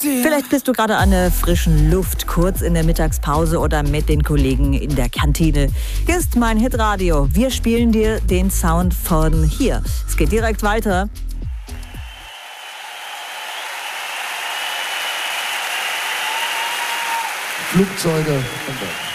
Vielleicht bist du gerade an der frischen Luft, kurz in der Mittagspause oder mit den Kollegen in der Kantine. Hier ist mein Hitradio. Wir spielen dir den Sound von hier. Es geht direkt weiter. Flugzeuge und